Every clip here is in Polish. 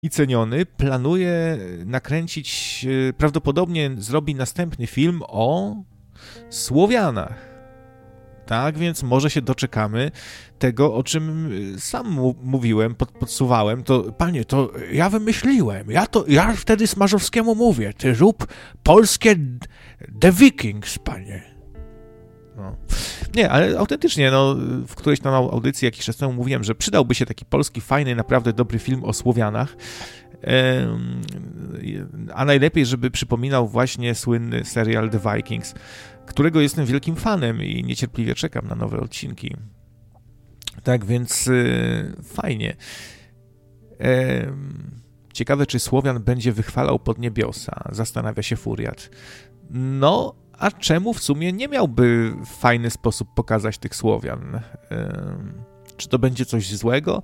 i ceniony, planuje nakręcić, prawdopodobnie zrobi następny film o Słowianach. Tak, więc może się doczekamy tego, o czym sam mówiłem, podsuwałem, to panie, to ja wymyśliłem, ja wtedy Smarzowskiemu mówię, ty rób polskie The Vikings, panie. No. Nie, ale autentycznie, no, w którejś tam audycji jakiś czas temu mówiłem, że przydałby się taki polski, fajny, naprawdę dobry film o Słowianach, a najlepiej, żeby przypominał właśnie słynny serial The Vikings, którego jestem wielkim fanem i niecierpliwie czekam na nowe odcinki. Tak więc fajnie. Ciekawe, czy Słowian będzie wychwalał Podniebiosa, zastanawia się Furiat. No, a czemu w sumie nie miałby w fajny sposób pokazać tych Słowian? Czy to będzie coś złego?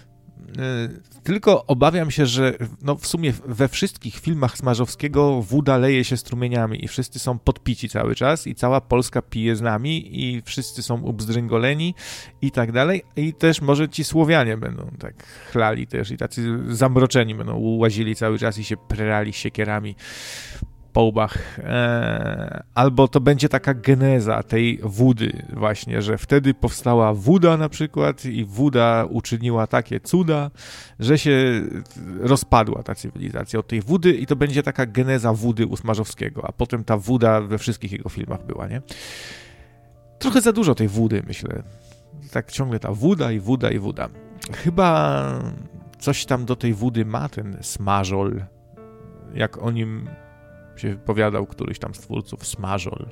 Tylko obawiam się, że no w sumie we wszystkich filmach Smarzowskiego woda leje się strumieniami i wszyscy są podpici cały czas i cała Polska pije z nami i wszyscy są ubzdręgoleni i tak dalej. I też może ci Słowianie będą tak chlali też i tacy zamroczeni będą łazili cały czas i się prali siekierami po łbach. Albo to będzie taka geneza tej wody właśnie, że wtedy powstała woda na przykład i woda uczyniła takie cuda, że się rozpadła ta cywilizacja od tej wody i to będzie taka geneza wody u Smarzowskiego, a potem ta woda we wszystkich jego filmach była, nie? Trochę za dużo tej wody, myślę. Tak ciągle ta woda i woda i woda. Chyba coś tam do tej wody ma ten Smarzol, jak o nim się wypowiadał któryś tam z twórców, Smarzol.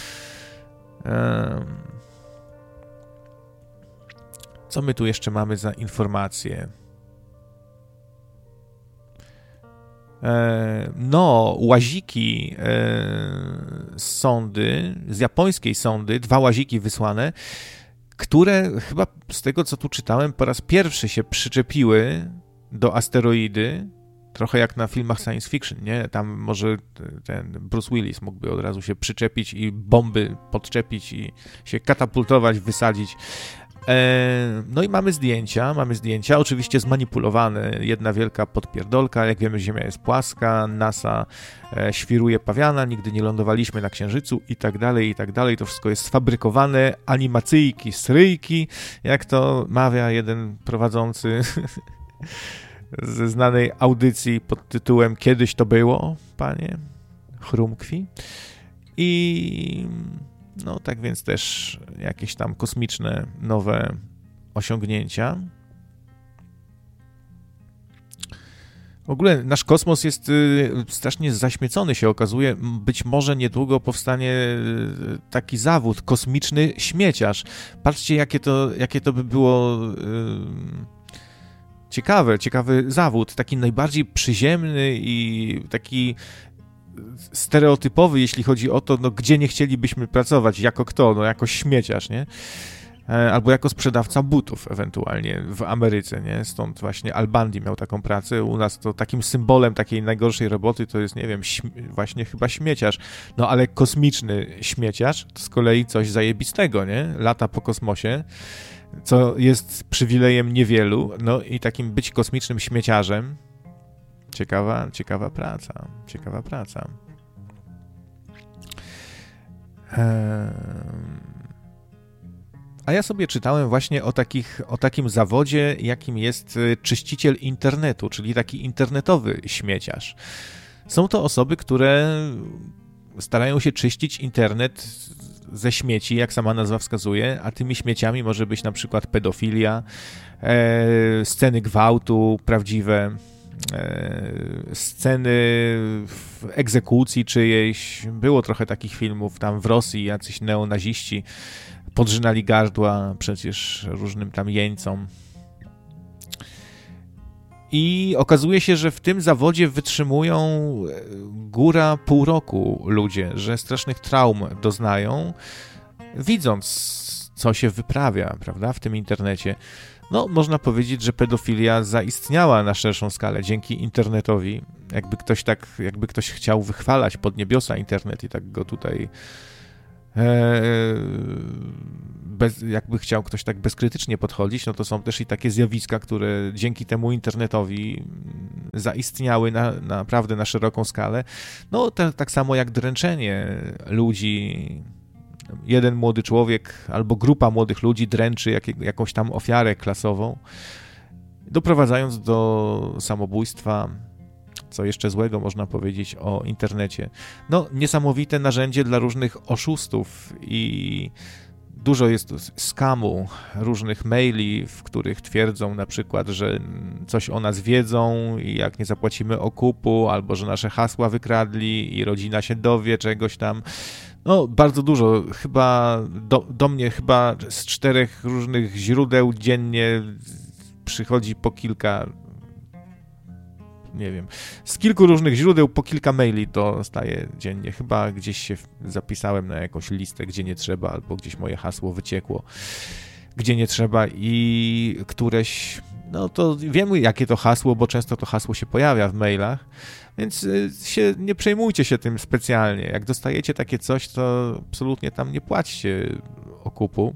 Co my tu jeszcze mamy za informacje? No, łaziki z sondy, z japońskiej sondy, 2 łaziki wysłane, które chyba z tego, co tu czytałem, po raz pierwszy się przyczepiły do asteroidy, trochę jak na filmach science fiction, nie? Tam może ten Bruce Willis mógłby od razu się przyczepić i bomby podczepić i się katapultować, wysadzić. No i mamy zdjęcia, oczywiście zmanipulowane, jedna wielka podpierdolka, jak wiemy Ziemia jest płaska, NASA świruje pawiana, nigdy nie lądowaliśmy na Księżycu i tak dalej, to wszystko jest sfabrykowane, animacyjki, sryjki, jak to mawia jeden prowadzący ze znanej audycji pod tytułem Kiedyś to było, panie, chrumkwi. I no tak więc też jakieś tam kosmiczne, nowe osiągnięcia. W ogóle nasz kosmos jest strasznie zaśmiecony, się okazuje. Być może niedługo powstanie taki zawód, kosmiczny śmieciarz. Patrzcie, jakie to by było ciekawy zawód, taki najbardziej przyziemny i taki stereotypowy, jeśli chodzi o to, no, gdzie nie chcielibyśmy pracować, jako kto, no jako śmieciarz, nie? Albo jako sprzedawca butów ewentualnie w Ameryce, nie? Stąd właśnie Al Bundy miał taką pracę. U nas to takim symbolem takiej najgorszej roboty to jest, nie wiem, właśnie chyba śmieciarz. No ale kosmiczny śmieciarz to z kolei coś zajebistego, nie? Lata po kosmosie, co jest przywilejem niewielu. No i takim być kosmicznym śmieciarzem. Ciekawa praca. A ja sobie czytałem właśnie o takim zawodzie, jakim jest czyściciel internetu, czyli taki internetowy śmieciarz. Są to osoby, które starają się czyścić internet ze śmieci, jak sama nazwa wskazuje, a tymi śmieciami może być na przykład pedofilia, sceny gwałtu prawdziwe, sceny egzekucji czyjejś. Było trochę takich filmów tam w Rosji, jacyś neonaziści podrzynali gardła przecież różnym tam jeńcom. I okazuje się, że w tym zawodzie wytrzymują góra pół roku ludzie, że strasznych traum doznają, widząc, co się wyprawia, prawda, w tym internecie. No, można powiedzieć, że pedofilia zaistniała na szerszą skalę dzięki internetowi. Jakby ktoś chciał wychwalać Podniebiosa internet i tak go tutaj jakby chciał ktoś tak bezkrytycznie podchodzić, no to są też i takie zjawiska, które dzięki temu internetowi zaistniały naprawdę na szeroką skalę. No tak samo jak dręczenie ludzi. Jeden młody człowiek albo grupa młodych ludzi dręczy jakąś tam ofiarę klasową, doprowadzając do samobójstwa. Co jeszcze złego można powiedzieć o internecie. No, niesamowite narzędzie dla różnych oszustów i dużo jest skamu, różnych maili, w których twierdzą na przykład, że coś o nas wiedzą i jak nie zapłacimy okupu, albo że nasze hasła wykradli i rodzina się dowie czegoś tam. No, bardzo dużo. Chyba do mnie chyba z 4 różnych źródeł dziennie przychodzi po kilka, nie wiem, z kilku różnych źródeł po kilka maili dostaję dziennie. Chyba gdzieś się zapisałem na jakąś listę, gdzie nie trzeba, albo gdzieś moje hasło wyciekło, gdzie nie trzeba i któreś, no to wiemy jakie to hasło, bo często to hasło się pojawia w mailach, więc nie przejmujcie się tym specjalnie. Jak dostajecie takie coś, to absolutnie tam nie płaćcie okupu.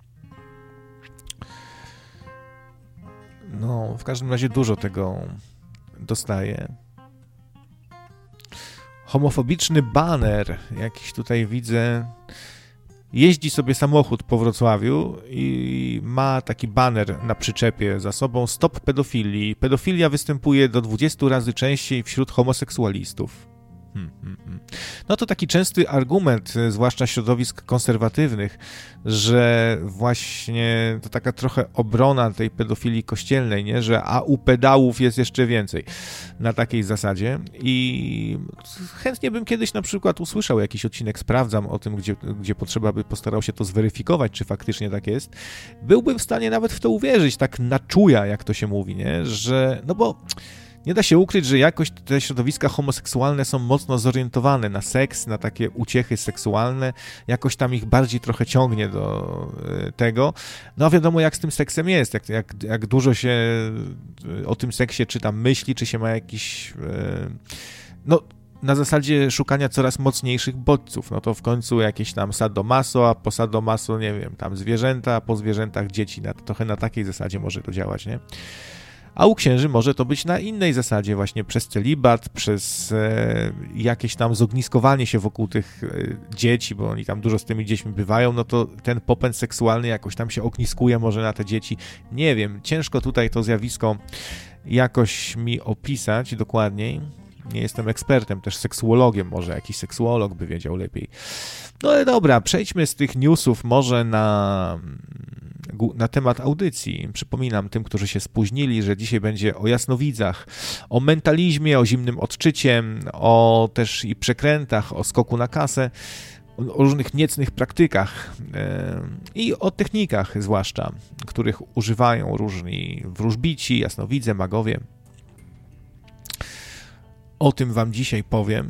No, w każdym razie dużo tego dostaję. Homofobiczny baner, jakiś tutaj widzę. Jeździ sobie samochód po Wrocławiu i ma taki baner na przyczepie za sobą: stop pedofilii. Pedofilia występuje do 20 razy częściej wśród homoseksualistów. No to taki częsty argument, zwłaszcza środowisk konserwatywnych, że właśnie to taka trochę obrona tej pedofilii kościelnej, nie? Że u pedałów jest jeszcze więcej na takiej zasadzie i chętnie bym kiedyś na przykład usłyszał jakiś odcinek, sprawdzam o tym, gdzie potrzeba by postarał się to zweryfikować, czy faktycznie tak jest. Byłbym w stanie nawet w to uwierzyć, tak na czuja, jak to się mówi, nie? Że, no bo nie da się ukryć, że jakoś te środowiska homoseksualne są mocno zorientowane na seks, na takie uciechy seksualne, jakoś tam ich bardziej trochę ciągnie do tego. No wiadomo, jak z tym seksem jest, jak dużo się o tym seksie czy tam myśli, czy się ma jakiś, no na zasadzie szukania coraz mocniejszych bodźców, no to w końcu jakieś tam sadomaso, a po sadomaso, nie wiem, tam zwierzęta, a po zwierzętach dzieci, trochę na takiej zasadzie może to działać, nie? A u księży może to być na innej zasadzie, właśnie przez celibat, przez jakieś tam zogniskowanie się wokół tych dzieci, bo oni tam dużo z tymi dziećmi bywają, no to ten popęd seksualny jakoś tam się ogniskuje może na te dzieci. Nie wiem, ciężko tutaj to zjawisko jakoś mi opisać dokładniej. Nie jestem ekspertem, też seksuologiem, może jakiś seksuolog by wiedział lepiej. No ale dobra, przejdźmy z tych newsów może na temat audycji. Przypominam tym, którzy się spóźnili, że dzisiaj będzie o jasnowidzach, o mentalizmie, o zimnym odczycie, o też i przekrętach, o skoku na kasę, o różnych niecnych praktykach i o technikach zwłaszcza, których używają różni wróżbici, jasnowidze, magowie. O tym wam dzisiaj powiem.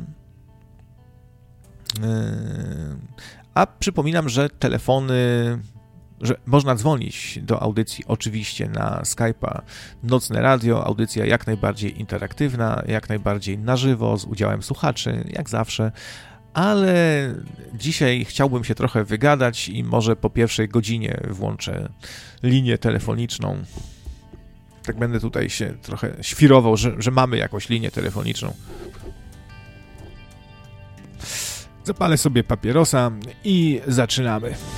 A przypominam, że że można dzwonić do audycji oczywiście na Skype'a Nocne Radio, audycja jak najbardziej interaktywna, jak najbardziej na żywo, z udziałem słuchaczy, jak zawsze, ale dzisiaj chciałbym się trochę wygadać i może po pierwszej godzinie włączę linię telefoniczną. Tak będę tutaj się trochę świrował, że mamy jakąś linię telefoniczną. Zapalę sobie papierosa i zaczynamy.